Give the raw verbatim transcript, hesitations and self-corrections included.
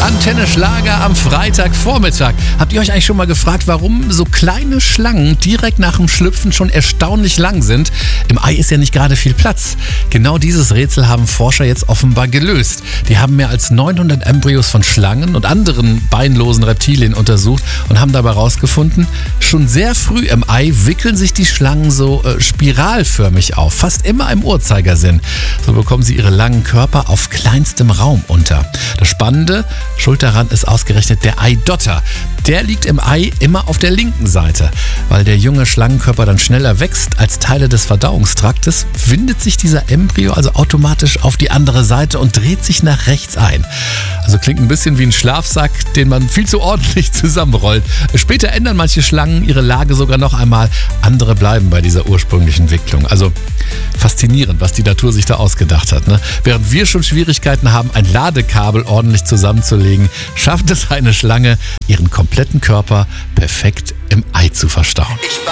Antenne Schlager am Freitagvormittag. Habt ihr euch eigentlich schon mal gefragt, warum so kleine Schlangen direkt nach dem Schlüpfen schon erstaunlich lang sind? Im Ei ist ja nicht gerade viel Platz. Genau dieses Rätsel haben Forscher jetzt offenbar gelöst. Die haben mehr als neunhundert Embryos von Schlangen und anderen beinlosen Reptilien untersucht und haben dabei herausgefunden, schon sehr früh im Ei wickeln sich die Schlangen so äh, spiralförmig auf, fast immer im Uhrzeigersinn. So bekommen sie ihre langen Körper auf kleinstem Raum unter. Das Spannende, schuld daran ist ausgerechnet der Eidotter. Der liegt im Ei immer auf der linken Seite. Weil der junge Schlangenkörper dann schneller wächst als Teile des Verdauungstraktes, windet sich dieser Embryo also automatisch auf die andere Seite und dreht sich nach rechts ein. Also klingt ein bisschen wie ein Schlafsack, den man viel zu ordentlich zusammenrollt. Später ändern manche Schlangen ihre Lage sogar noch einmal. Andere bleiben bei dieser ursprünglichen Wicklung. Also faszinierend, was die Natur sich da ausgedacht hat, ne? Während wir schon Schwierigkeiten haben, ein Ladekabel ordentlich zusammenzulegen, schafft es eine Schlange, ihren kompletten Körper perfekt im Ei zu verstauen.